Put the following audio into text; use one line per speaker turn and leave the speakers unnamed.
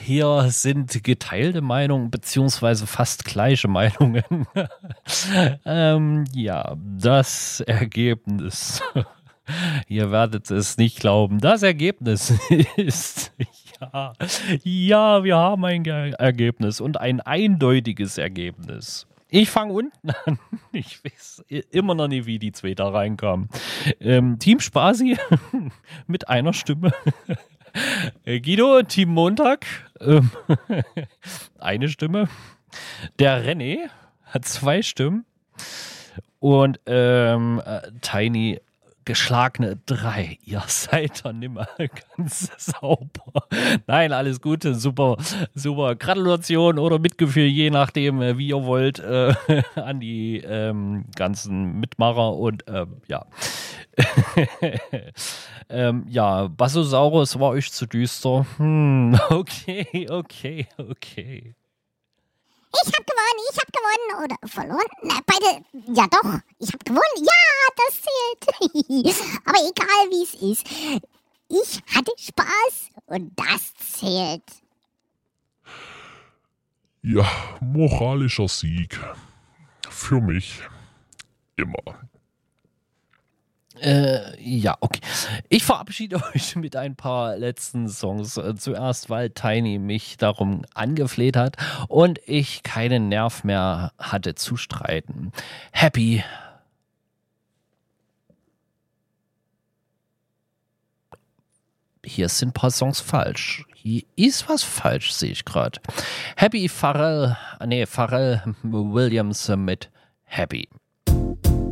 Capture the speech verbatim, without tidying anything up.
hier sind geteilte Meinungen beziehungsweise fast gleiche Meinungen. ähm, ja, das Ergebnis. Ihr werdet es nicht glauben. Das Ergebnis ist, ja, ja, wir haben ein Ge- Ergebnis und ein eindeutiges Ergebnis. Ich fange unten an. Ich weiß immer noch nicht, wie die zwei da reinkamen. Ähm, Team Spasi mit einer Stimme. Guido, Team Montag, ähm, eine Stimme. Der René hat zwei Stimmen. Und ähm, Tiny geschlagene drei. Ihr seid doch nimmer ganz sauber. Nein, alles Gute, super, super. Gratulation oder Mitgefühl, je nachdem, wie ihr wollt, äh, an die ähm, ganzen Mitmacher und ähm, ja. ähm, ja, Bassosaurus war euch zu düster. Hm, okay, okay, okay.
Ich hab gewonnen, ich hab gewonnen oder verloren. Na, beide, ja doch, ich hab gewonnen. Ja, das zählt. Aber egal wie es ist, ich hatte Spaß und das zählt.
Ja, moralischer Sieg. Für mich immer.
Äh, ja, okay. Ich verabschiede euch mit ein paar letzten Songs. Äh, zuerst, weil Tiny mich darum angefleht hat und ich keinen Nerv mehr hatte zu streiten. Happy. Hier sind ein paar Songs falsch. Hier ist was falsch, sehe ich gerade. Happy Pharrell, nee, Pharrell Williams mit Happy.